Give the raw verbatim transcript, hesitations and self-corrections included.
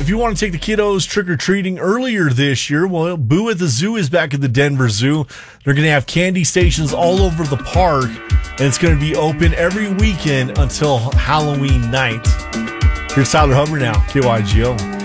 if you want to take the kiddos trick-or-treating earlier this year, well, Boo at the Zoo is back at the Denver Zoo. They're going to have candy stations all over the park, and it's going to be open every weekend until Halloween night. Here's Tyler Hubbard now, K Y G O.